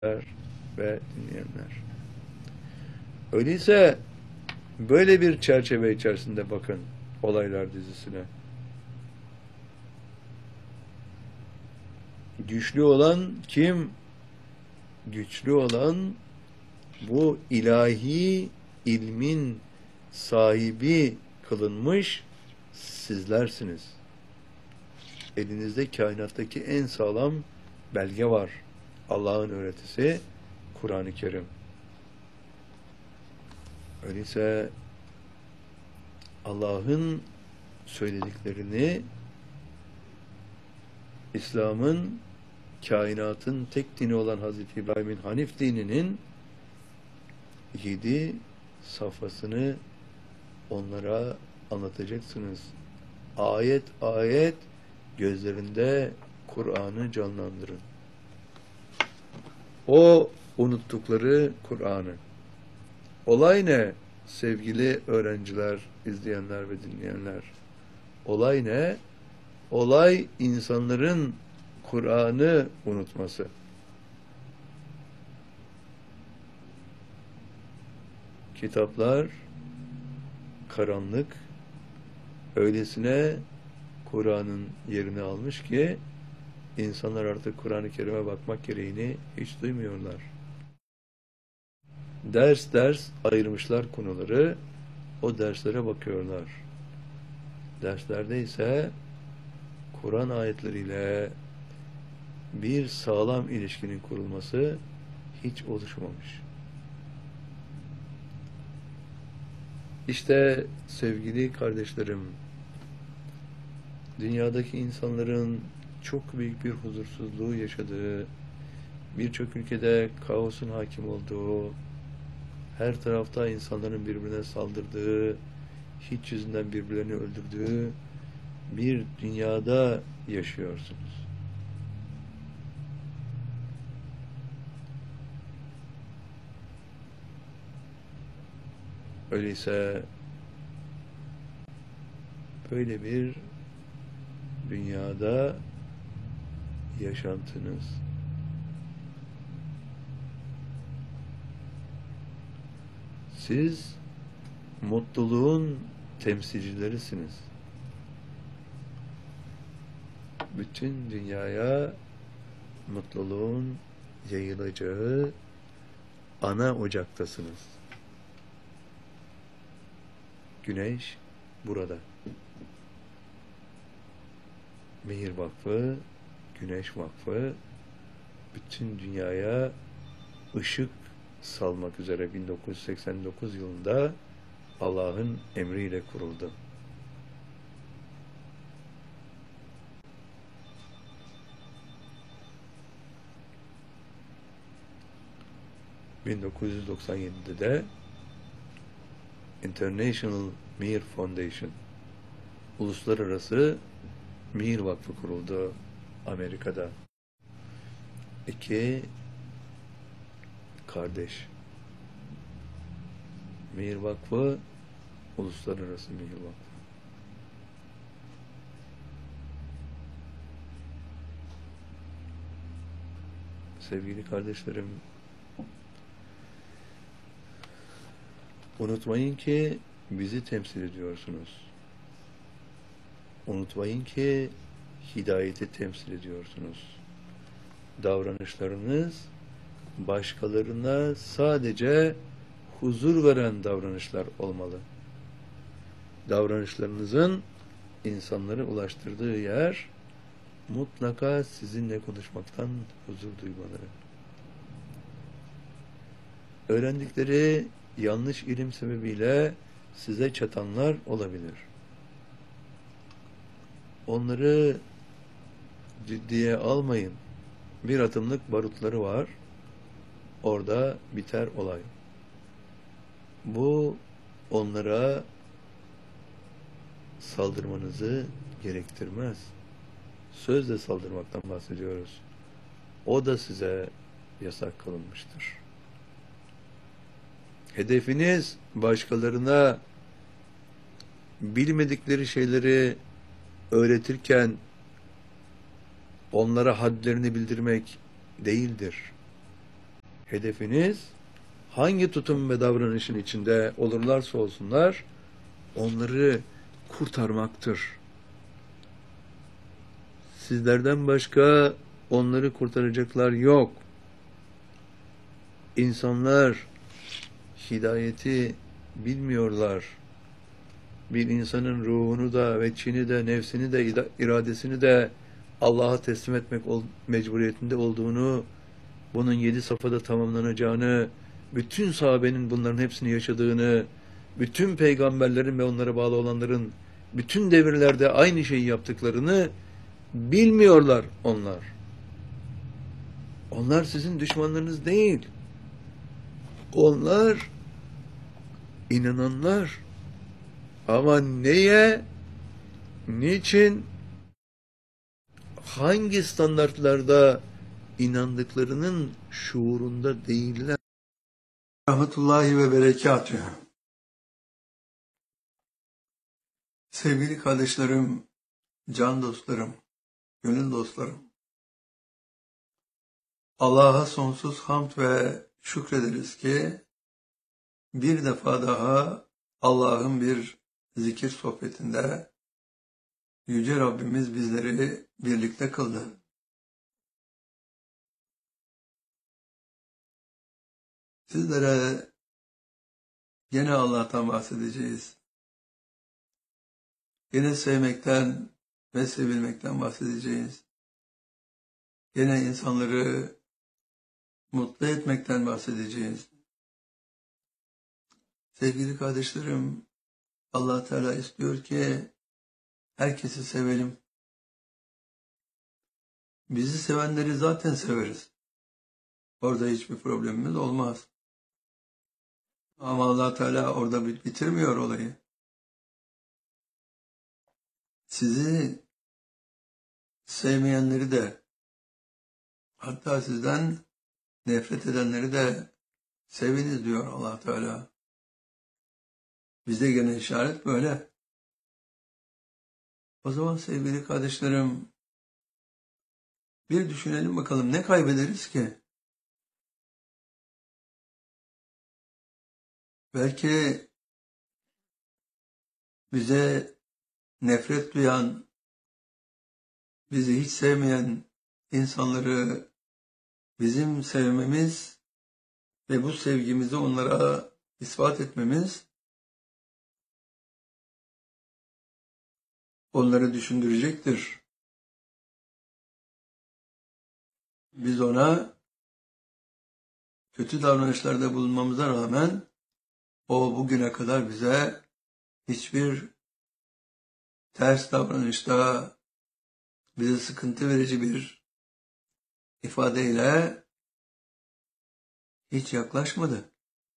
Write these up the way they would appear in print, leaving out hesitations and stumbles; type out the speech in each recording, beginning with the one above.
ve dinleyenler. Öyleyse böyle bir çerçeve içerisinde bakın olaylar dizisine. Güçlü olan kim? Güçlü olan bu ilahi ilmin sahibi kılınmış sizlersiniz. Elinizde kainattaki en sağlam belge var. Allah'ın öğretisi Kur'an-ı Kerim. Öyleyse Allah'ın söylediklerini İslam'ın, kainatın tek dini olan Hazreti İbrahim'in Hanif dininin 7 safhasını onlara anlatacaksınız. Ayet ayet gözlerinde Kur'an'ı canlandırın. O unuttukları Kur'an'ı. Olay ne sevgili öğrenciler, izleyenler ve dinleyenler? Olay ne? Olay insanların Kur'an'ı unutması. Kitaplar karanlık, öylesine Kur'an'ın yerini almış ki insanlar artık Kur'an-ı Kerim'e bakmak gereğini hiç duymuyorlar. Ders ders ayırmışlar konuları, o derslere bakıyorlar. Derslerde ise Kur'an ayetleriyle bir sağlam ilişkinin kurulması hiç oluşmamış. İşte sevgili kardeşlerim, dünyadaki insanların çok büyük bir huzursuzluğu yaşadığı, birçok ülkede kaosun hakim olduğu, her tarafta insanların birbirine saldırdığı, hiç yüzünden birbirlerini öldürdüğü bir dünyada yaşıyorsunuz. Öyleyse böyle bir dünyada yaşantınız siz mutluluğun temsilcilerisiniz. Bütün dünyaya mutluluğun yayılacağı ana ocaktasınız. Güneş burada. Mehir Vakfı, Güneş Vakfı bütün dünyaya ışık salmak üzere 1989 yılında Allah'ın emriyle kuruldu. ...1997'de de International Mir Foundation, Uluslararası Mir Vakfı kuruldu Amerika'da. 2 kardeş. Mir Vakfı, Uluslararası Mir Vakfı. Sevgili kardeşlerim, unutmayın ki bizi temsil ediyorsunuz. Unutmayın ki hidayeti temsil ediyorsunuz. Davranışlarınız başkalarına sadece huzur veren davranışlar olmalı. Davranışlarınızın insanları ulaştırdığı yer mutlaka sizinle konuşmaktan huzur duymaları. Öğrendikleri yanlış ilim sebebiyle size çatanlar olabilir. Onları ciddiye almayın. Bir atımlık barutları var. Orada biter olay. Bu onlara saldırmanızı gerektirmez. Sözle saldırmaktan bahsediyoruz. O da size yasak kılınmıştır. Hedefiniz başkalarına bilmedikleri şeyleri öğretirken onlara hadlerini bildirmek değildir. Hedefiniz hangi tutum ve davranışın içinde olurlarsa olsunlar onları kurtarmaktır. Sizlerden başka onları kurtaracaklar yok. İnsanlar hidayeti bilmiyorlar. Bir insanın ruhunu da, veçhini de, nefsini de, iradesini de Allah'a teslim etmek mecburiyetinde olduğunu, bunun 7 safhada tamamlanacağını, bütün sahabenin bunların hepsini yaşadığını, bütün peygamberlerin ve onlara bağlı olanların bütün devirlerde aynı şeyi yaptıklarını bilmiyorlar onlar. Onlar sizin düşmanlarınız değil. Onlar inananlar. Ama neye, niçin, hangi standartlarda inandıklarının şuurunda değiller. Rahmetullahi ve berekatühü. Sevgili kardeşlerim, can dostlarım, gönül dostlarım. Allah'a sonsuz hamd ve şükrederiz ki bir defa daha Allah'ın bir zikir sohbetinde Yüce Rabbimiz bizleri birlikte kıldı. Sizlere gene Allah'tan bahsedeceğiz. Yine sevmekten ve sevilmekten bahsedeceğiz. Yine insanları mutlu etmekten bahsedeceğiz. Sevgili kardeşlerim, Allah Teala istiyor ki herkesi sevelim. Bizi sevenleri zaten severiz. Orada hiçbir problemimiz olmaz. Ama Allah Teala orada bitirmiyor olayı. Sizi sevmeyenleri de, hatta sizden nefret edenleri de seviniz diyor Allah Teala. Bize gene işaret böyle. O zaman sevgili kardeşlerim, bir düşünelim bakalım ne kaybederiz ki? Belki bize nefret duyan, bizi hiç sevmeyen insanları bizim sevmemiz ve bu sevgimizi onlara ispat etmemiz onları düşündürecektir. Biz ona kötü davranışlarda bulunmamıza rağmen o bugüne kadar bize hiçbir ters davranışta bize sıkıntı verici bir ifadeyle hiç yaklaşmadı.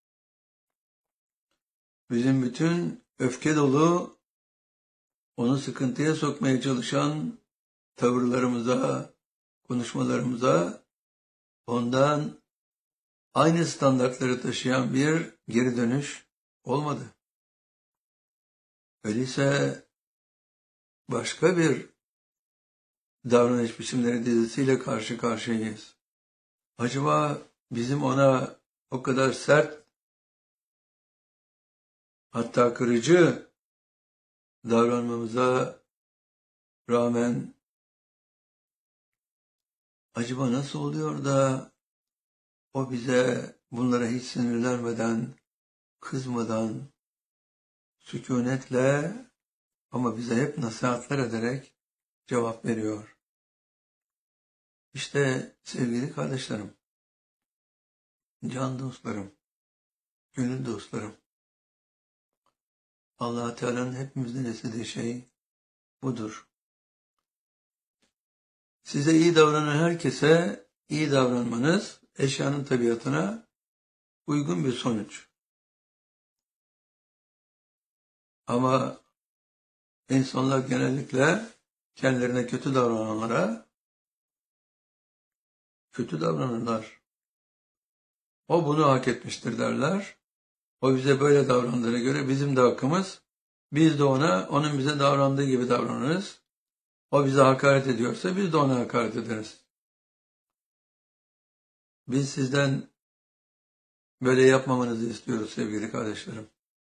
Bizim bütün öfke dolu, onu sıkıntıya sokmaya çalışan tavırlarımıza, konuşmalarımıza ondan aynı standartları taşıyan bir geri dönüş olmadı. Öyleyse başka bir davranış biçimleri dizisiyle karşı karşıyayız. Acaba bizim ona o kadar sert, hatta kırıcı davranmamıza rağmen acaba nasıl oluyor da o bize bunlara hiç sinirlenmeden, kızmadan, sükunetle ama bize hep nasihatler ederek cevap veriyor. İşte sevgili kardeşlerim, can dostlarım, gönül dostlarım, Allah Teala'nın hepimizden istediği şey budur. Size iyi davranan herkese iyi davranmanız eşyanın tabiatına uygun bir sonuç. Ama insanlar genellikle kendilerine kötü davrananlara kötü davranırlar. O bunu hak etmiştir derler. O bize böyle davrandığına göre bizim de hakkımız. Biz de ona, onun bize davrandığı gibi davranırız. O bize hakaret ediyorsa biz de ona hakaret ederiz. Biz sizden böyle yapmamanızı istiyoruz sevgili kardeşlerim.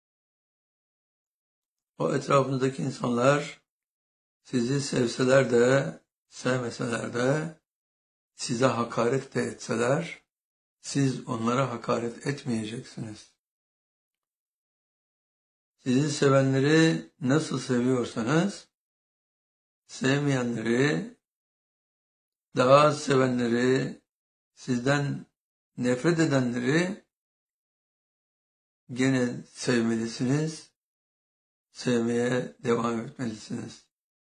O etrafınızdaki insanlar sizi sevseler de, sevmeseler de, size hakaret de etseler, siz onlara hakaret etmeyeceksiniz. Sizi sevenleri nasıl seviyorsanız, sevmeyenleri, daha az sevenleri, sizden nefret edenleri gene sevmelisiniz, sevmeye devam etmelisiniz.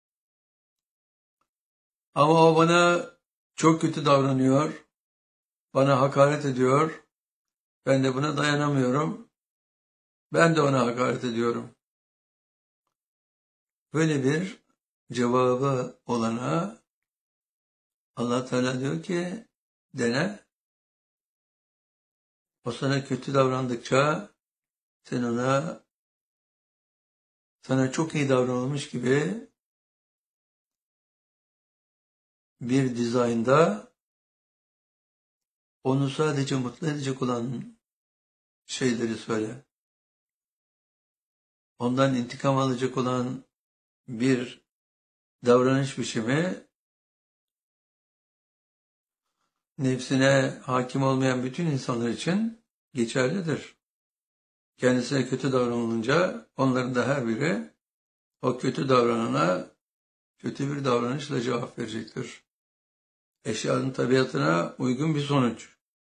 Ama o bana çok kötü davranıyor, bana hakaret ediyor, ben de buna dayanamıyorum, ben de ona hakaret ediyorum. Böyle bir cevabı olana Allah Teala diyor ki, dene, o sana kötü davrandıkça sen sana çok iyi davranılmış gibi bir dizaynda onu sadece mutlu edecek olan şeyleri söyle. Ondan intikam alacak olan bir davranış biçimi, nefsine hakim olmayan bütün insanlar için geçerlidir. Kendisine kötü davranılınca onların da her biri o kötü davranana kötü bir davranışla cevap verecektir. Eşyanın tabiatına uygun bir sonuç.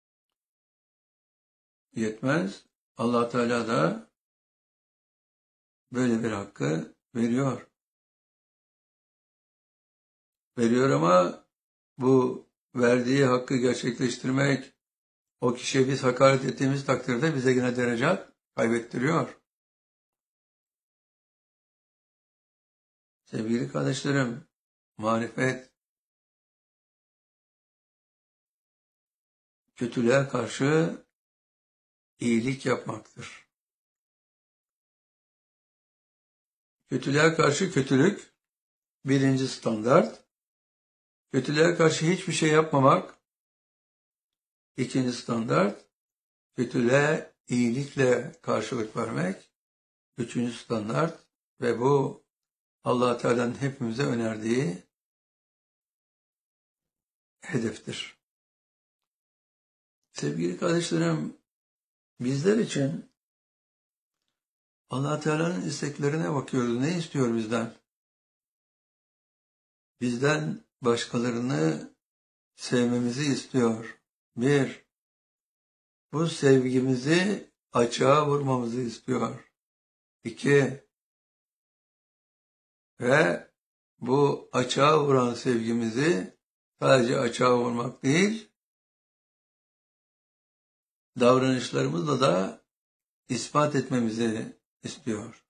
Yetmez. Allah Teala da böyle bir hakkı veriyor. Veriyor ama bu verdiği hakkı gerçekleştirmek, o kişiye biz hakaret ettiğimiz takdirde bize yine derece kaybettiriyor. Sevgili kardeşlerim, marifet, kötülüğe karşı iyilik yapmaktır. Kötülüğe karşı kötülük, birinci standart. Kötülüğe karşı hiçbir şey yapmamak, ikinci standart. Kötülüğe iyilikle karşılık vermek, üçüncü standart. Ve bu Allah Teala'nın hepimize önerdiği hedeftir. Sevgili kardeşlerim, bizler için Allah Teala'nın isteklerine bakıyoruz. Ne istiyor bizden? Bizden başkalarını sevmemizi istiyor. Bir, bu sevgimizi açığa vurmamızı istiyor. İki, ve bu açığa vuran sevgimizi sadece açığa vurmak değil, davranışlarımızla da ispat etmemizi istiyor.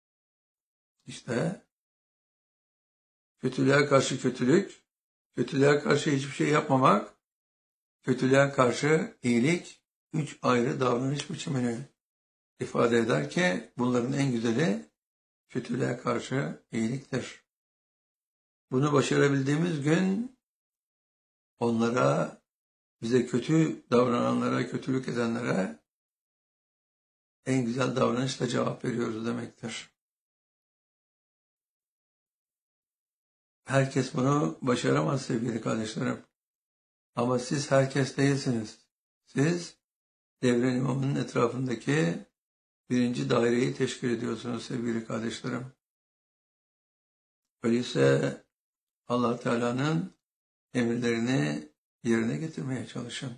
İşte kötülüğe karşı kötülük, kötülüğe karşı hiçbir şey yapmamak, kötülüğe karşı iyilik, üç ayrı davranış biçimini ifade eder ki bunların en güzeli kötülüğe karşı iyiliktir. Bunu başarabildiğimiz gün onlara, bize kötü davrananlara, kötülük edenlere en güzel davranışla cevap veriyoruz demektir. Herkes bunu başaramaz sevgili kardeşlerim. Ama siz herkes değilsiniz. Siz devren imamının etrafındaki birinci daireyi teşkil ediyorsunuz sevgili kardeşlerim. Öyleyse Allah Teala'nın emirlerini yerine getirmeye çalışın.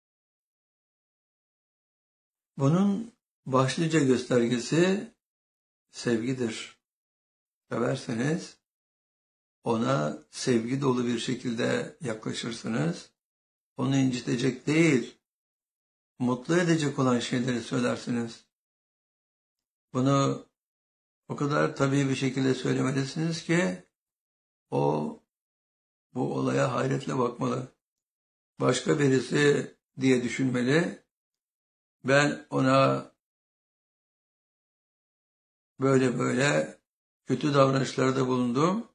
Bunun başlıca göstergesi sevgidir. Severseniz ona sevgi dolu bir şekilde yaklaşırsınız. Onu incitecek değil, mutlu edecek olan şeyleri söylersiniz. Bunu o kadar tabii bir şekilde söylemelisiniz ki o bu olaya hayretle bakmalı. Başka birisi diye düşünmeli. Ben ona böyle kötü davranışlarda bulundum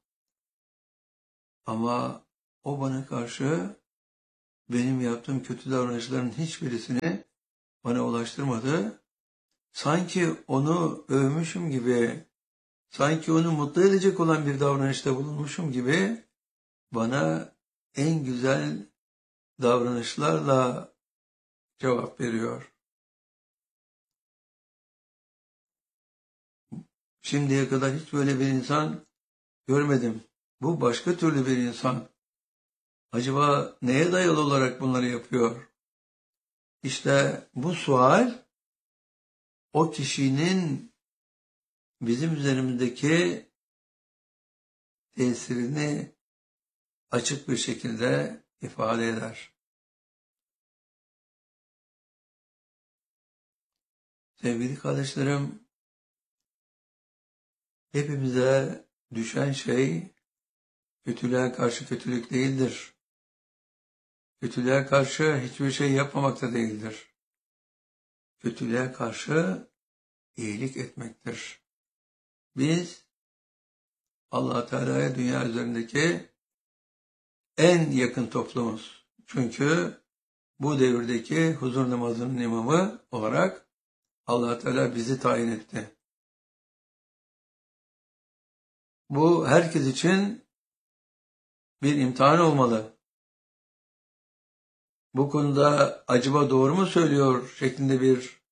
ama o bana karşı benim yaptığım kötü davranışların hiçbirisini bana ulaştırmadı. Sanki onu övmüşüm gibi, sanki onu mutlu edecek olan bir davranışta bulunmuşum gibi bana en güzel davranışlarla cevap veriyor. Şimdiye kadar hiç böyle bir insan görmedim. Bu başka türlü bir insan. Acaba neye dayalı olarak bunları yapıyor? İşte bu sual o kişinin bizim üzerimizdeki tesirini açık bir şekilde ifade eder. Sevgili kardeşlerim, hepimize düşen şey kötülüğe karşı kötülük değildir. Kötülüğe karşı hiçbir şey yapmamak da değildir. Kötülüğe karşı iyilik etmektir. Biz Allah Teala'ya dünya üzerindeki en yakın toplumuz. Çünkü bu devirdeki huzur namazının imamı olarak Allah Teala bizi tayin etti. Bu herkes için bir imtihan olmalı. Bu konuda acaba doğru mu söylüyor şeklinde bir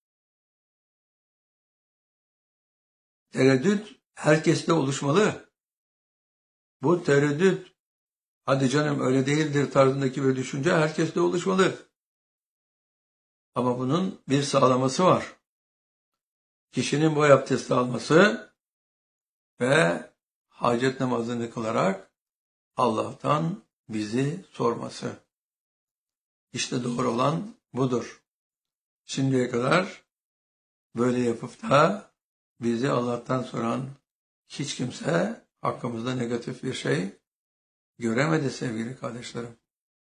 tereddüt herkeste oluşmalı. Bu tereddüt, hadi canım öyle değildir tarzındaki bir düşünce herkeste oluşmalı. Ama bunun bir sağlaması var. Kişinin boy abdesti alması ve hacet namazını kılarak Allah'tan bizi sorması. İşte doğru olan budur. Şimdiye kadar böyle yapıp da bizi Allah'tan soran hiç kimse hakkımızda negatif bir şey göremedi sevgili kardeşlerim.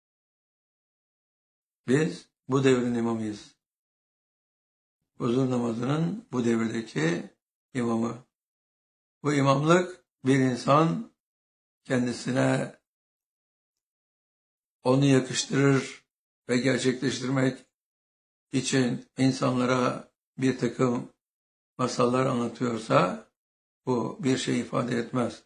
Biz bu devrin imamıyız. Huzur namazının bu devirdeki imamı. Bu imamlık bir insan kendisine onu yakıştırır ve gerçekleştirmek için insanlara bir takım masallar anlatıyorsa bu bir şey ifade etmez.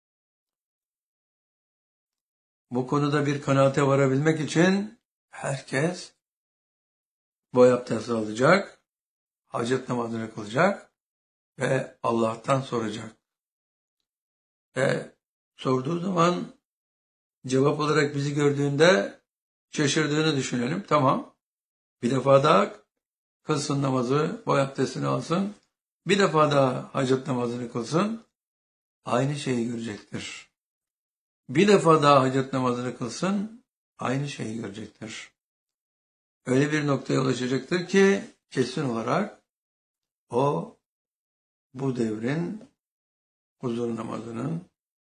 Bu konuda bir kanaate varabilmek için herkes boy abdesti alacak, hacet namazını kılacak ve Allah'tan soracak. Ve sorduğu zaman cevap olarak bizi gördüğünde şaşırdığını düşünelim. Tamam, bir defa daha kılsın namazı, boy abdestini alsın, bir defa daha hacet namazını kılsın, aynı şeyi görecektir. Bir defa daha hacet namazını kılsın, aynı şeyi görecektir. Öyle bir noktaya ulaşacaktır ki kesin olarak o bu devrin huzur namazının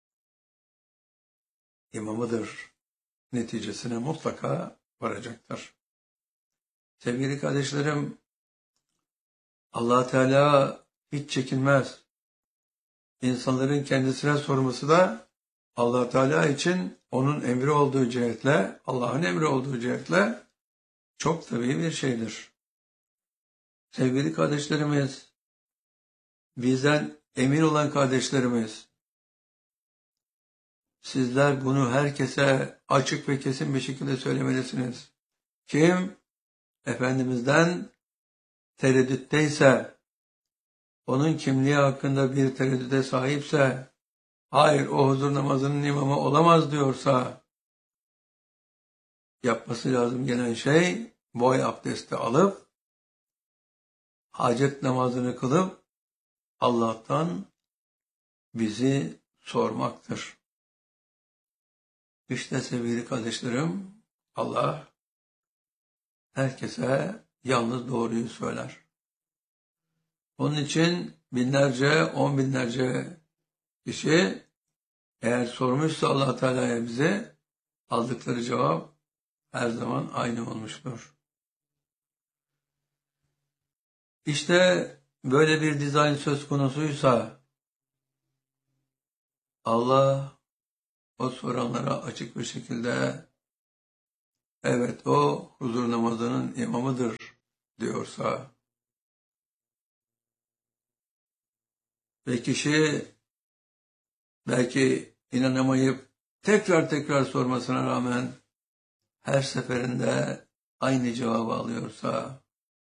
imamıdır. Neticesine mutlaka varacaktır. Sevgili kardeşlerim, Allah Teala hiç çekinmez. İnsanların kendisine sorması da Allah Teala için onun emri olduğu cihetle, Allah'ın emri olduğu cihetle çok tabii bir şeydir. Sevgili kardeşlerimiz, bizden emin olan kardeşlerimiz, sizler bunu herkese açık ve kesin bir şekilde söylemelisiniz. Kim Efendimiz'den tereddütteyse, onun kimliği hakkında bir tereddüte sahipse, hayır o huzur namazının imamı olamaz diyorsa, yapması lazım gelen şey boy abdesti alıp, hacet namazını kılıp, Allah'tan bizi sormaktır. İşte sevgili kardeşlerim, Allah herkese yalnız doğruyu söyler. Onun için binlerce, on binlerce kişi eğer sormuşsa Allah Teala'ya bize aldıkları cevap her zaman aynı olmuştur. İşte böyle bir dizayn söz konusuysa Allah o soranlara açık bir şekilde evet o huzur namazının imamıdır diyorsa ve kişi belki inanamayıp tekrar tekrar sormasına rağmen her seferinde aynı cevabı alıyorsa,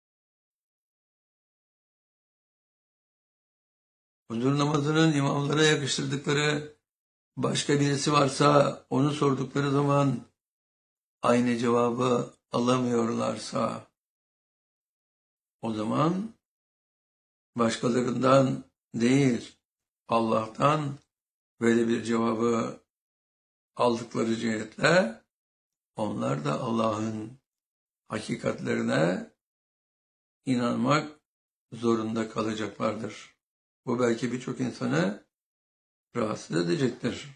huzur namazının imamlara yakıştırdıkları başka birisi varsa, onu sordukları zaman aynı cevabı alamıyorlarsa, o zaman başkalarından değil, Allah'tan böyle bir cevabı aldıkları cihetle, onlar da Allah'ın hakikatlerine inanmak zorunda kalacaklardır. Bu belki birçok insanı rahatsız edecektir.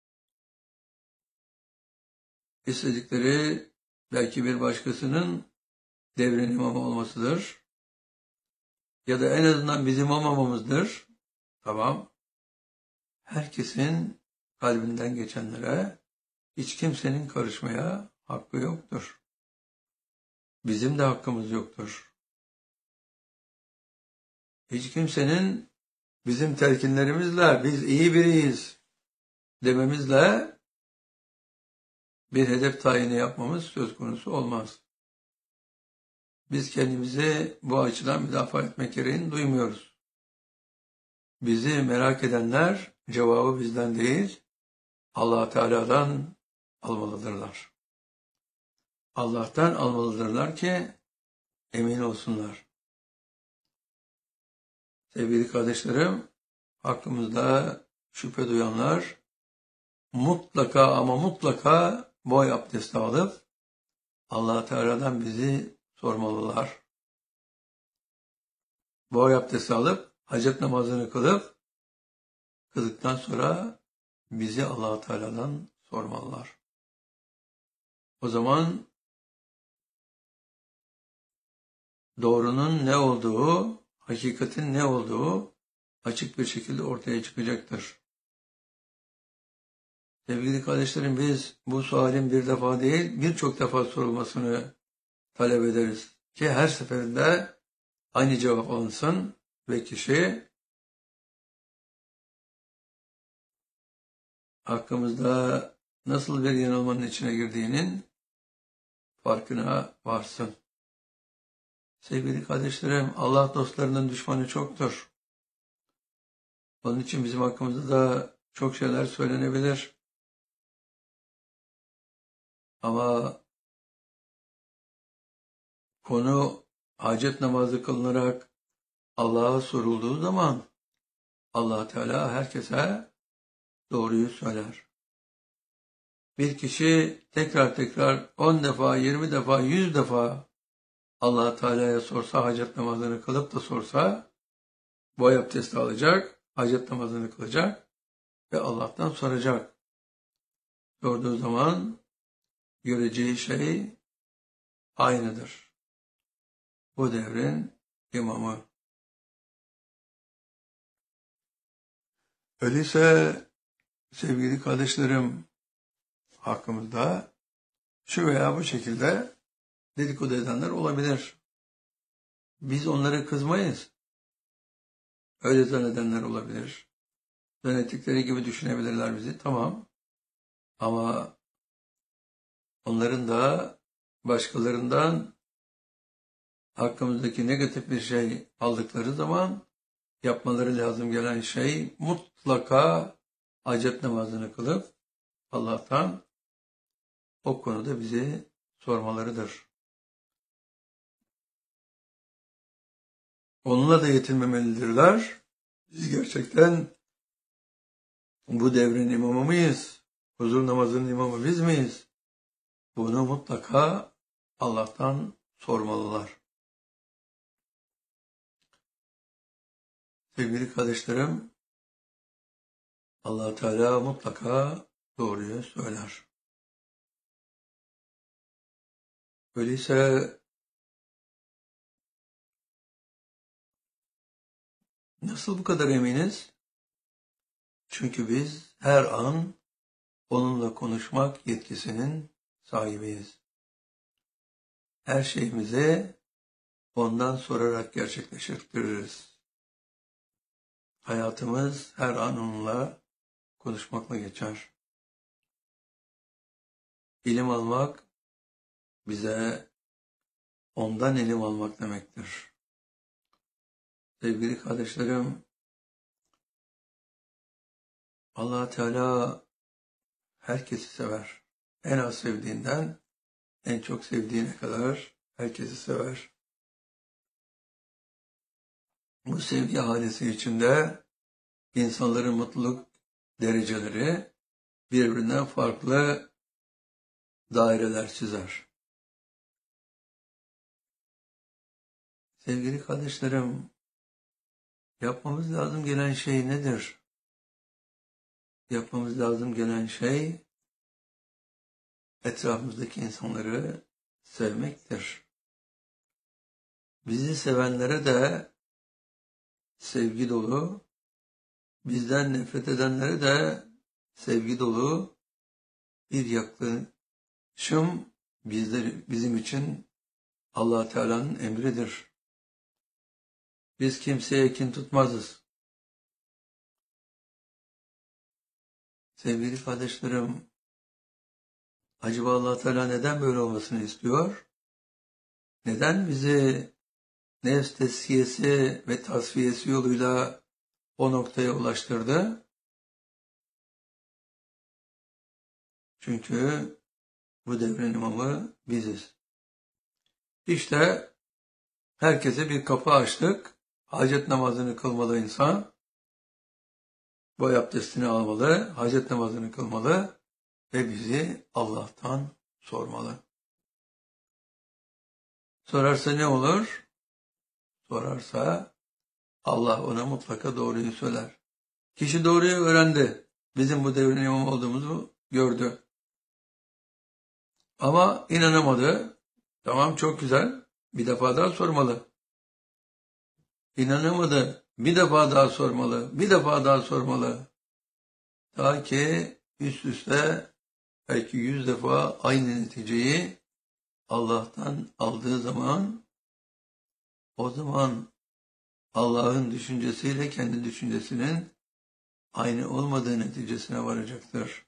İstedikleri belki bir başkasının devrin imamı olmasıdır. Ya da en azından bizim olmamamızdır. Tamam. Herkesin kalbinden geçenlere hiç kimsenin karışmaya hakkı yoktur. Bizim de hakkımız yoktur. Hiç kimsenin bizim telkinlerimizle biz iyi biriyiz dememizle bir hedef tayini yapmamız söz konusu olmaz. Biz kendimizi bu açıdan müdafaa etmek gereğini duymuyoruz. Bizi merak edenler cevabı bizden değil, Allah Teala'dan almalıdırlar. Allah'tan almalıdırlar ki emin olsunlar. Sevgili kardeşlerim, hakkımızda şüphe duyanlar mutlaka ama mutlaka boy abdesti alıp Allah Teala'dan bizi sormalılar. Boy abdesti alıp hacet namazını kıldıktan sonra bizi Allah Teala'dan sormalılar. O zaman doğrunun ne olduğu, hakikatin ne olduğu açık bir şekilde ortaya çıkacaktır. Sevgili kardeşlerim, biz bu sualin bir defa değil birçok defa sorulmasını talep ederiz. Ki her seferinde aynı cevap alınsın ve kişi hakkımızda nasıl bir yanılmanın içine girdiğinin farkına varsın. Sevgili kardeşlerim, Allah dostlarının düşmanı çoktur. Onun için bizim hakkımızda da çok şeyler söylenebilir. Ama konu hacet namazı kılınarak Allah'a sorulduğu zaman Allah Teala herkese doğruyu söyler. Bir kişi tekrar tekrar 10 defa, 20 defa, 100 defa Allah Teala'ya sorsa, hacet namazını kılıp da sorsa, boy abdesti alacak, hacet namazını kılacak ve Allah'tan soracak. Sorduğu zaman göreceği şey aynıdır. Bu devrin imamı. Öyleyse sevgili kardeşlerim, hakkımızda şu veya bu şekilde dedikodu edenler olabilir. Biz onlara kızmayız. Öyle zannedenler olabilir. Zannettikleri gibi düşünebilirler bizi. Tamam. Ama onların da başkalarından hakkımızdaki negatif bir şey aldıkları zaman yapmaları lazım gelen şey mutlaka hacet namazını kılıp Allah'tan o konuda bizi sormalarıdır. Onunla da yetinmemelidirler. Biz gerçekten bu devrin imamı mıyız? Huzur namazının imamı biz miyiz? Bunu mutlaka Allah'tan sormalılar. Sevgili kardeşlerim, Allah Teala mutlaka doğruyu söyler. Öyleyse nasıl bu kadar eminiz? Çünkü biz her an onunla konuşmak yetkisinin sahibiyiz. Her şeyimizi ondan sorarak gerçekleştiririz. Hayatımız her an onunla konuşmakla geçer. İlim almak bize ondan ilim almak demektir. Sevgili kardeşlerim, Allah Teala herkesi sever. En az sevdiğinden en çok sevdiğine kadar herkesi sever. Bu sevgi halesi içinde insanların mutluluk dereceleri birbirinden farklı daireler çizer. Sevgili kardeşlerim, yapmamız lazım gelen şey nedir? Yapmamız lazım gelen şey etrafımızdaki insanları sevmektir. Bizi sevenlere de sevgi dolu, bizden nefret edenlere de sevgi dolu bir yaklaşım bizim için Allah Teala'nın emridir. Biz kimseye kin tutmazız. Sevgili kardeşlerim, acaba Allah Teala neden böyle olmasını istiyor? Neden bizi nefs tezkiyesi ve tasfiyesi yoluyla o noktaya ulaştırdı? Çünkü bu devrin imamı biziz. İşte herkese bir kapı açtık. Hacet namazını kılmalı insan. Boy abdestini almalı, hacet namazını kılmalı ve bizi Allah'tan sormalı. Sorarsa ne olur? Sorarsa Allah ona mutlaka doğruyu söyler. Kişi doğruyu öğrendi. Bizim bu devrin imam olduğumuzu gördü. Ama inanamadı. Tamam, çok güzel. Bir defa daha sormalı. İnanamadı. Bir defa daha sormalı. Bir defa daha sormalı. Ta ki üst üste belki 100 defa aynı neticeyi Allah'tan aldığı zaman, o zaman Allah'ın düşüncesiyle kendi düşüncesinin aynı olmadığı neticesine varacaktır.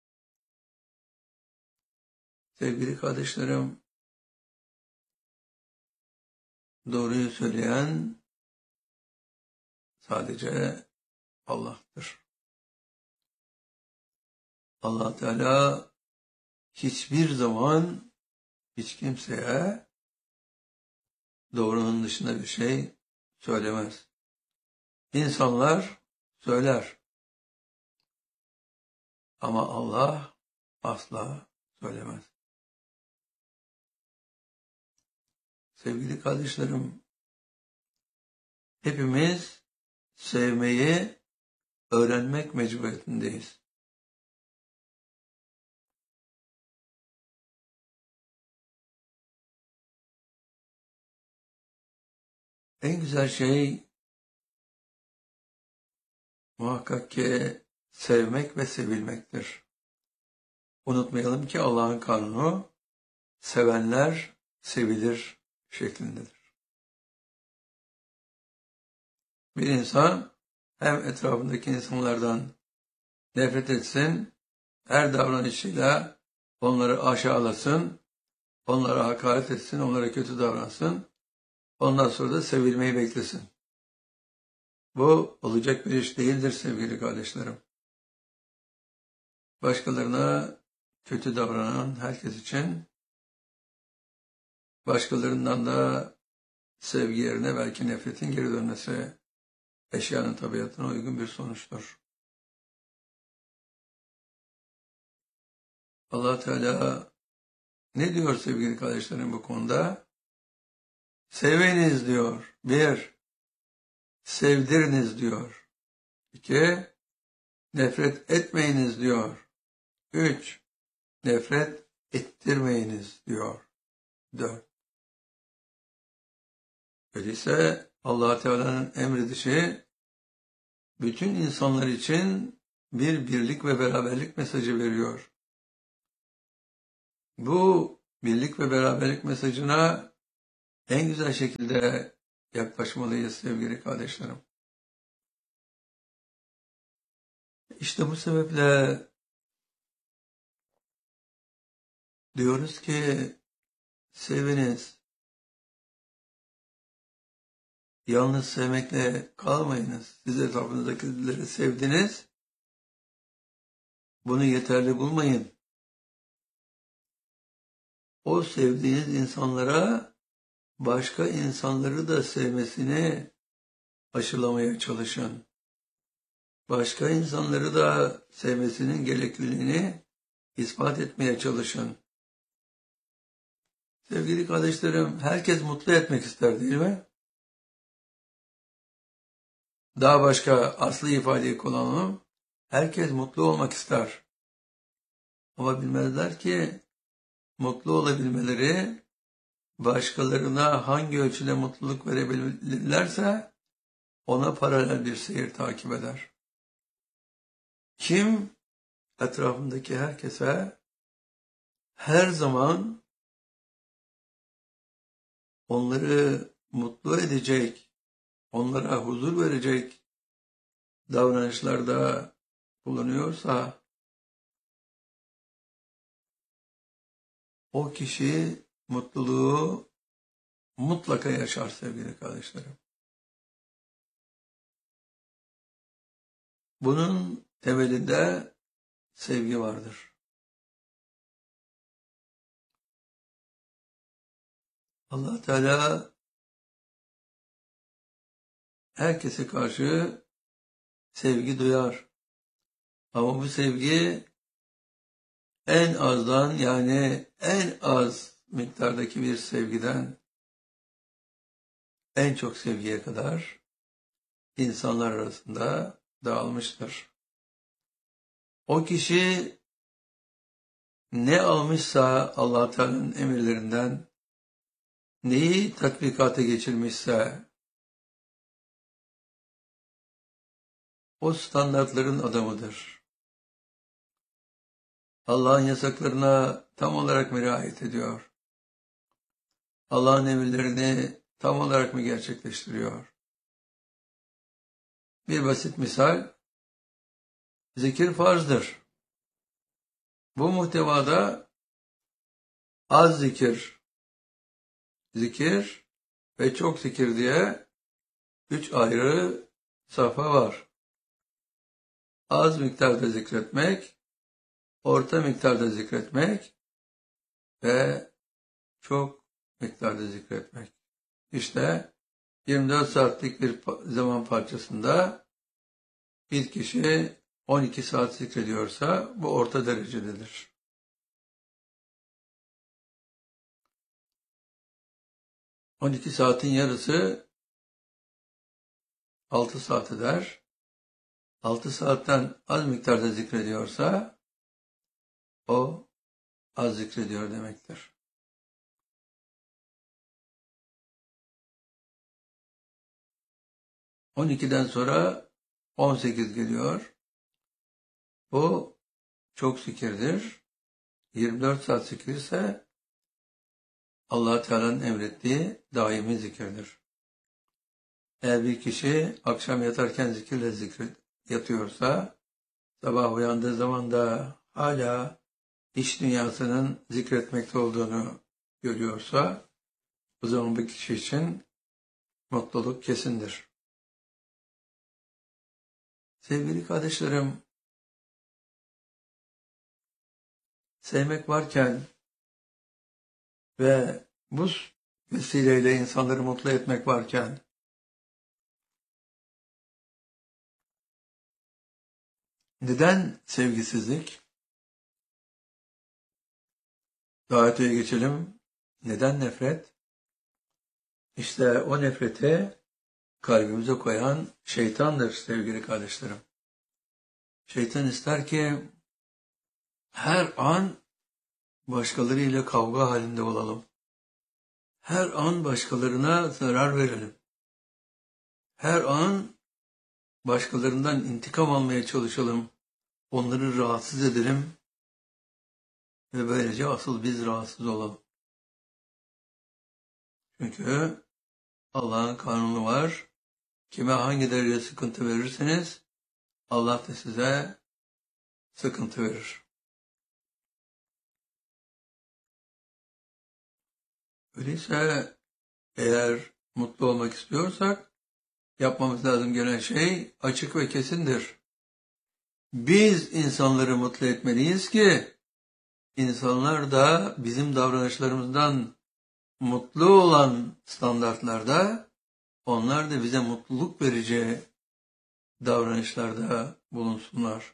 Sevgili kardeşlerim, doğruyu söyleyen sadece Allah'tır. Allah Teala hiçbir zaman hiç kimseye doğrunun dışında bir şey söylemez. İnsanlar söyler. Ama Allah asla söylemez. Sevgili kardeşlerim, hepimiz sevmeyi öğrenmek mecburiyetindeyiz. En güzel şey muhakkak ki sevmek ve sevilmektir. Unutmayalım ki Allah'ın kanunu sevenler sevilir şeklindedir. Bir insan hem etrafındaki insanlardan nefret etsin, her davranışıyla onları aşağılasın, onlara hakaret etsin, onlara kötü davransın, ondan sonra da sevilmeyi beklesin. Bu olacak bir iş değildir sevgili kardeşlerim. Başkalarına kötü davranan herkes için başkalarından da sevgi yerine belki nefretin geri dönmesi eşyanın tabiatına uygun bir sonuçtur. Allah Teala ne diyor sevgili kardeşlerim bu konuda? Seviniz diyor. 1. Sevdiriniz diyor. 2. Nefret etmeyiniz diyor. 3. Nefret ettirmeyiniz diyor. 4. Öyleyse Allah Teala'nın emredişi bütün insanlar için bir birlik ve beraberlik mesajı veriyor. Bu birlik ve beraberlik mesajına en güzel şekilde yaklaşmalıyız sevgili kardeşlerim. İşte bu sebeple diyoruz ki seviniz. Yalnız sevmekle kalmayınız. Siz etrafınızdakileri sevdiniz. Bunu yeterli bulmayın. O sevdiğiniz insanlara başka insanları da sevmesini aşılamaya çalışın. Başka insanları da sevmesinin gerekliliğini ispat etmeye çalışın. Sevgili kardeşlerim, herkes mutlu etmek ister değil mi? Daha başka aslı ifadeyi kullanalım. Herkes mutlu olmak ister. Ama bilmezler ki mutlu olabilmeleri başkalarına hangi ölçüde mutluluk verebilirlerse ona paralel bir seyir takip eder. Kim etrafındaki herkese her zaman onları mutlu edecek, onlara huzur verecek davranışlarda bulunuyorsa o kişi mutluluğu mutlaka yaşar sevgili kardeşlerim. Bunun temelinde sevgi vardır. Allah Teala herkese karşı sevgi duyar. Ama bu sevgi en azdan, yani en az miktardaki bir sevgiden en çok sevgiye kadar insanlar arasında dağılmıştır. O kişi ne almışsa Allah Teala'nın emirlerinden, neyi tatbikata geçirmişse o standartların adamıdır. Allah'ın yasaklarına tam olarak mı riayet ediyor? Allah'ın emirlerini tam olarak mı gerçekleştiriyor? Bir basit misal, zikir farzdır. Bu muhtevada az zikir, zikir ve çok zikir diye 3 ayrı safha var. Az miktarda zikretmek, orta miktarda zikretmek ve çok miktarda zikretmek. İşte 24 saatlik bir zaman parçasında bir kişi 12 saat zikrediyorsa bu orta derecededir. 12 saatin yarısı 6 saat eder. 6 saatten az miktarda zikrediyorsa o az zikrediyor demektir. 12'den sonra 18 geliyor. Bu çok zikirdir. 24 saat zikir ise Allah Teala'nın emrettiği daimi zikirdir. Eğer bir kişi akşam yatarken zikirle yatıyorsa, sabah uyandığı zaman da hala iç dünyasının zikretmekte olduğunu görüyorsa, o zaman bu kişi için mutluluk kesindir. Sevgili kardeşlerim, sevmek varken ve bu vesileyle insanları mutlu etmek varken, neden sevgisizlik? Daha öteye geçelim. Neden nefret? İşte o nefreti kalbimize koyan şeytandır sevgili kardeşlerim. Şeytan ister ki her an başkalarıyla kavga halinde olalım. Her an başkalarına zarar verelim. Her an başkalarından intikam almaya çalışalım. Onları rahatsız edelim. Ve böylece asıl biz rahatsız olalım. Çünkü Allah'ın kanunu var. Kime hangi derecede sıkıntı verirseniz Allah da size sıkıntı verir. Öyleyse eğer mutlu olmak istiyorsak yapmamız lazım gelen şey açık ve kesindir. Biz insanları mutlu etmeliyiz ki insanlar da bizim davranışlarımızdan mutlu olan standartlarda onlar da bize mutluluk verici davranışlarda bulunsunlar.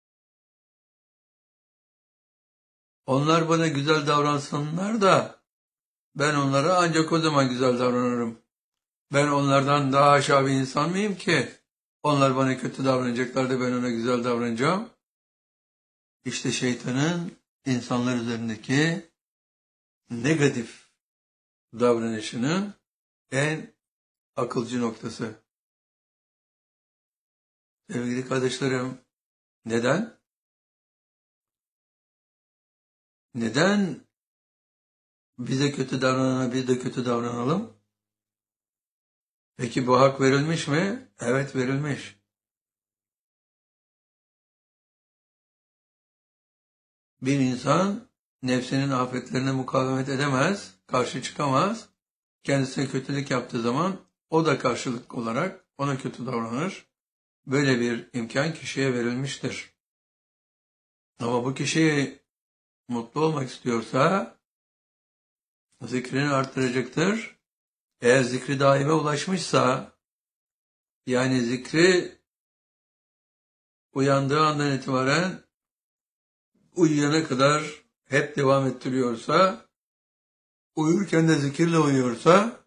Onlar bana güzel davransınlar da ben onlara ancak o zaman güzel davranırım. Ben onlardan daha aşağı bir insan mıyım ki? Onlar bana kötü davranacaklar da ben ona güzel davranacağım. İşte şeytanın insanlar üzerindeki negatif davranışının en akılcı noktası. Sevgili kardeşlerim, neden? Neden bize kötü davranana biz de kötü davranalım? Peki bu hak verilmiş mi? Evet, verilmiş. Bir insan nefsinin afetlerine mukavemet edemez, karşı çıkamaz. Kendisine kötülük yaptığı zaman o da karşılık olarak ona kötü davranır. Böyle bir imkan kişiye verilmiştir. Ama bu kişi mutlu olmak istiyorsa zikrini arttıracaktır. Eğer zikri daime ulaşmışsa, yani zikri uyandığı andan itibaren uyuyana kadar hep devam ettiriyorsa, uyurken de zikirle uyuyorsa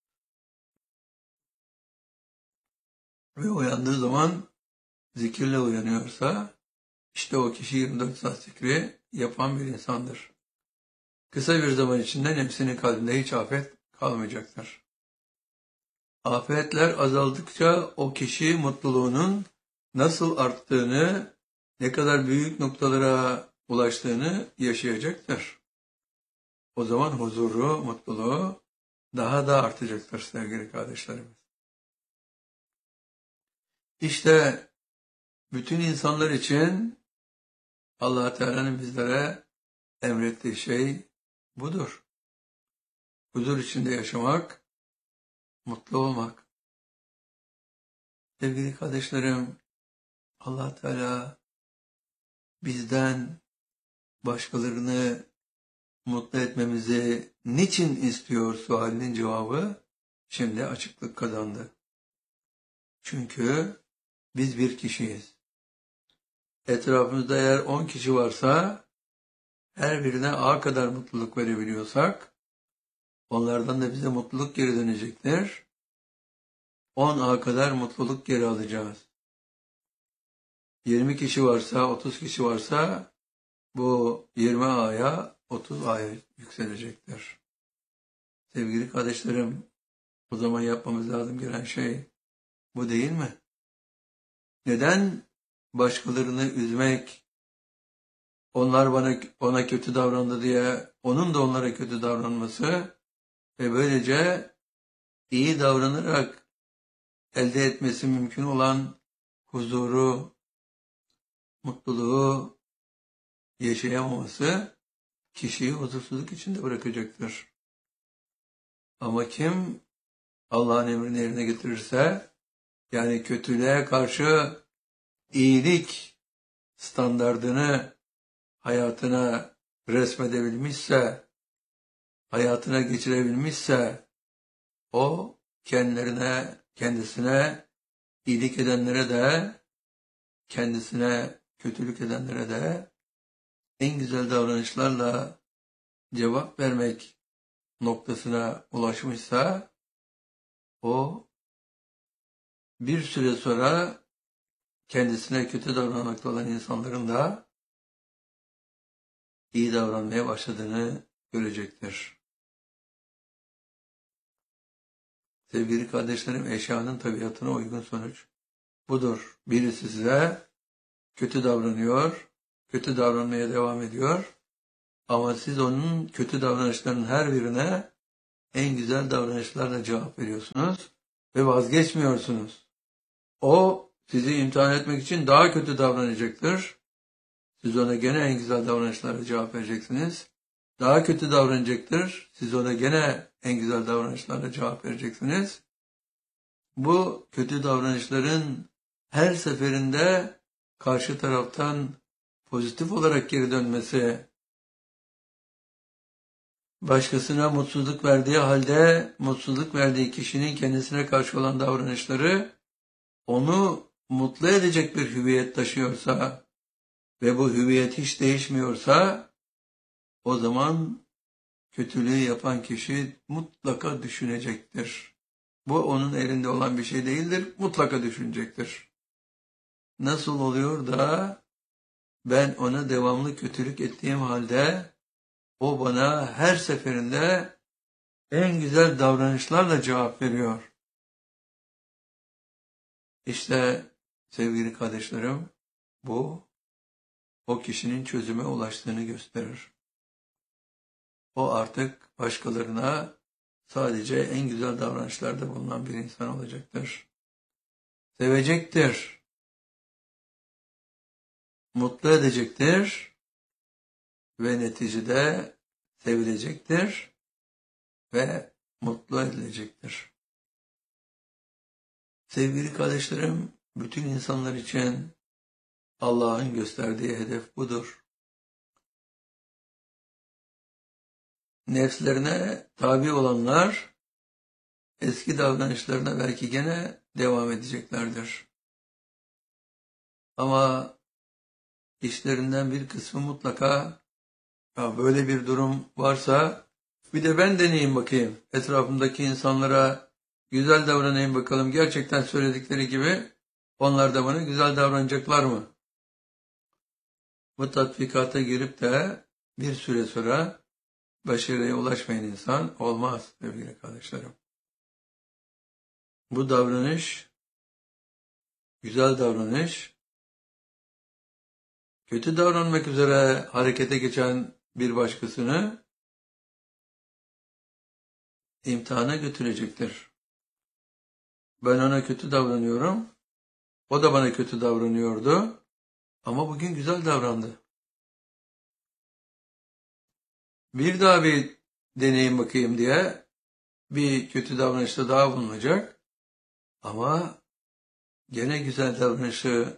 ve uyandığı zaman zikirle uyanıyorsa, işte o kişi 24 saat zikri yapan bir insandır. Kısa bir zaman içinde nefsinin kalbinde hiç afet kalmayacaktır. Afetler azaldıkça o kişi mutluluğunun nasıl arttığını, ne kadar büyük noktalara ulaştığını yaşayacaktır. O zaman huzuru, mutluluğu daha da artacaktır sevgili kardeşlerimiz. İşte bütün insanlar için Allah Teala'nın bizlere emrettiği şey budur. Huzur içinde yaşamak, mutlu olmak. Sevgili kardeşlerim, Allah Teala bizden başkalarını mutlu etmemizi niçin istiyor sualinin cevabı şimdi açıklık kazandı. Çünkü biz bir kişiyiz. Etrafımızda eğer 10 kişi varsa her birine A kadar mutluluk verebiliyorsak onlardan da bize mutluluk geri dönecektir. 10 A kadar mutluluk geri alacağız. 20 kişi varsa, 30 kişi varsa bu 20 A'ya 30 A'ya yükselecektir. Sevgili kardeşlerim, o zaman yapmamız lazım gelen şey bu değil mi? Neden başkalarını üzmek, onlar ona kötü davrandı diye onun da onlara kötü davranması ve böylece iyi davranarak elde etmesi mümkün olan huzuru, mutluluğu yaşayamaması kişiyi huzursuzluk içinde bırakacaktır. Ama kim Allah'ın emrini yerine getirirse, yani kötülüğe karşı iyilik standardını hayatına resmedebilmişse, hayatına geçirebilmişse, o kendisine iyilik edenlere de, kendisine kötülük edenlere de en güzel davranışlarla cevap vermek noktasına ulaşmışsa, o bir süre sonra kendisine kötü davranmakta olan insanların da iyi davranmaya başladığını görecektir. Sevgili kardeşlerim, eşyanın tabiatına uygun sonuç budur. Birisi size kötü davranıyor, kötü davranmaya devam ediyor ama siz onun kötü davranışlarının her birine en güzel davranışlarla cevap veriyorsunuz ve vazgeçmiyorsunuz. O sizi imtihan etmek için daha kötü davranacaktır. Siz ona gene en güzel davranışlarla cevap vereceksiniz. Daha kötü davranacaktır. Siz ona gene en güzel davranışlarla cevap vereceksiniz. Bu kötü davranışların her seferinde karşı taraftan pozitif olarak geri dönmesi, başkasına mutsuzluk verdiği halde mutsuzluk verdiği kişinin kendisine karşı olan davranışları onu mutlu edecek bir hüviyet taşıyorsa ve bu hüviyet hiç değişmiyorsa o zaman kötülüğü yapan kişi mutlaka düşünecektir. Bu onun elinde olan bir şey değildir, mutlaka düşünecektir. Nasıl oluyor da ben ona devamlı kötülük ettiğim halde o bana her seferinde en güzel davranışlarla cevap veriyor. İşte sevgili kardeşlerim, bu o kişinin çözüme ulaştığını gösterir. O artık başkalarına sadece en güzel davranışlarda bulunan bir insan olacaktır. Sevecektir, mutlu edecektir ve neticede sevilecektir ve mutlu edilecektir. Sevgili kardeşlerim, bütün insanlar için Allah'ın gösterdiği hedef budur. Nefslerine tabi olanlar eski davranışlarına belki gene devam edeceklerdir. Ama işlerinden bir kısmı mutlaka ya böyle bir durum varsa bir de ben deneyeyim bakayım. Etrafımdaki insanlara güzel davranayım bakalım. Gerçekten söyledikleri gibi onlar da bana güzel davranacaklar mı? Bu tatbikata girip de bir süre sonra başarıya ulaşmayan insan olmaz sevgili kardeşlerim. Bu davranış, güzel davranış, kötü davranmak üzere harekete geçen bir başkasını imtihana götürecektir. Ben ona kötü davranıyorum, o da bana kötü davranıyordu ama bugün güzel davrandı. Bir daha bir deneyim bakayım diye bir kötü davranışta daha bulunacak ama gene güzel davranışı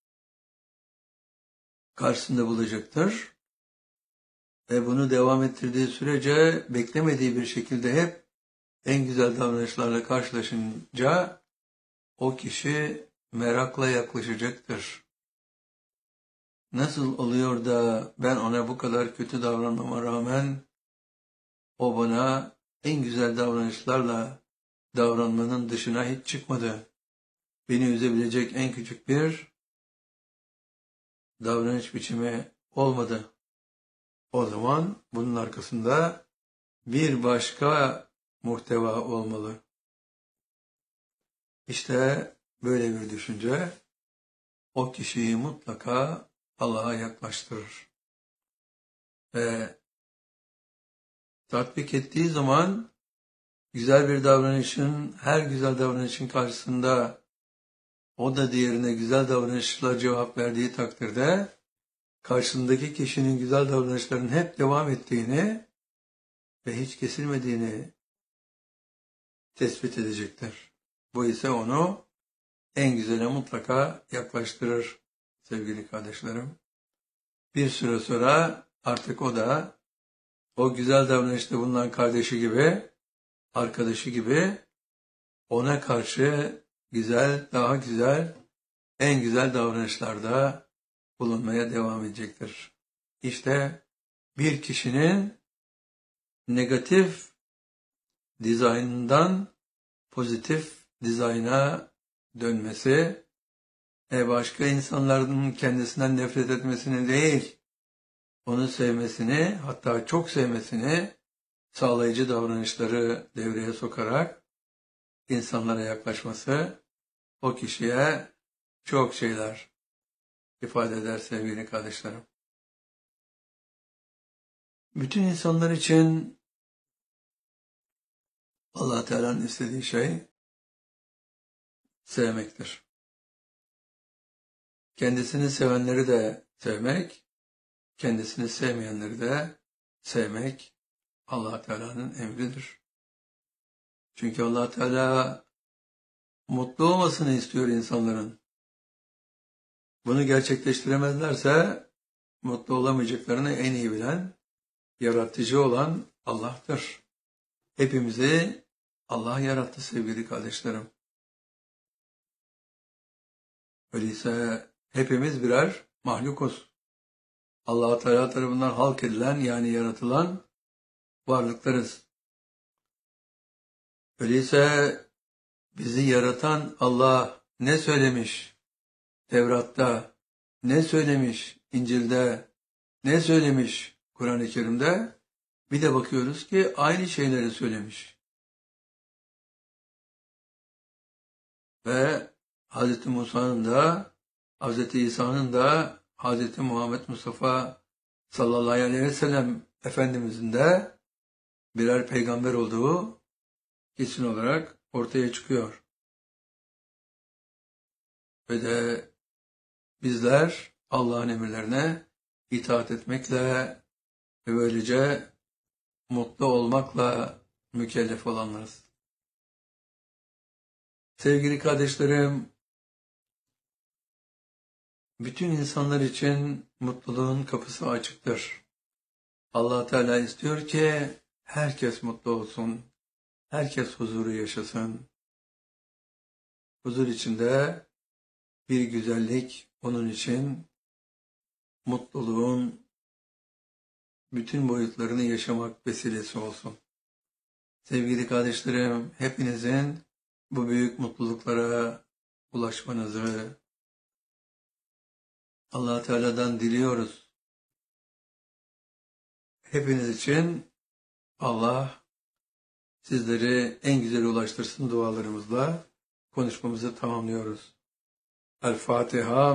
karşısında bulacaktır. Ve bunu devam ettirdiği sürece beklemediği bir şekilde hep en güzel davranışlarla karşılaşınca o kişi merakla yaklaşacaktır. Nasıl oluyor da ben ona bu kadar kötü davranmama rağmen o bana en güzel davranışlarla davranmanın dışına hiç çıkmadı. Beni üzebilecek en küçük bir davranış biçimi olmadı. O zaman bunun arkasında bir başka muhteva olmalı. İşte böyle bir düşünce o kişiyi mutlaka Allah'a yaklaştırır. Ve tatbik ettiği zaman güzel bir davranışın, her güzel davranışın karşısında o da diğerine güzel davranışla cevap verdiği takdirde karşısındaki kişinin güzel davranışlarının hep devam ettiğini ve hiç kesilmediğini tespit edecektir. Bu ise onu en güzele mutlaka yaklaştırır sevgili kardeşlerim. Bir süre sonra artık o da o güzel davranışta bulunan kardeşi gibi, arkadaşı gibi ona karşı güzel, daha güzel, en güzel davranışlarda bulunmaya devam edecektir. İşte bir kişinin negatif dizaynından pozitif dizayna dönmesi, başka insanların kendisinden nefret etmesini değil, onu sevmesini, hatta çok sevmesini sağlayıcı davranışları devreye sokarak insanlara yaklaşması o kişiye çok şeyler ifade eder sevgili kardeşlerim. Bütün insanlar için Allah Teala'nın istediği şey sevmektir. Kendisini sevenleri de sevmek, kendisini sevmeyenleri de sevmek Allah Teala'nın emridir. Çünkü Allah Teala mutlu olmasını istiyor insanların. Bunu gerçekleştiremezlerse mutlu olamayacaklarını en iyi bilen, yaratıcı olan Allah'tır. Hepimizi Allah yarattı sevgili kardeşlerim. Öyleyse hepimiz birer mahlukuz. Allah Teala tarafından halk edilen yani yaratılan varlıklarız. Öyleyse bizi yaratan Allah ne söylemiş Tevrat'ta, ne söylemiş İncil'de, ne söylemiş Kur'an-ı Kerim'de? Bir de bakıyoruz ki aynı şeyleri söylemiş. Ve Hz. Musa'nın da, Hz. İsa'nın da, Hz. Muhammed Mustafa sallallahu aleyhi ve sellem Efendimizin de birer peygamber olduğu kesin olarak ortaya çıkıyor. Ve de bizler Allah'ın emirlerine itaat etmekle ve böylece mutlu olmakla mükellef olanlarız. Sevgili kardeşlerim, bütün insanlar için mutluluğun kapısı açıktır. Allah Teala istiyor ki herkes mutlu olsun, herkes huzuru yaşasın. Huzur içinde bir güzellik onun için mutluluğun bütün boyutlarını yaşamak vesilesi olsun. Sevgili kardeşlerim, hepinizin bu büyük mutluluklara ulaşmanızı Allah Teala'dan diliyoruz. Hepiniz için Allah sizleri en güzel ulaştırsın dualarımızla konuşmamızı tamamlıyoruz. El Fatiha.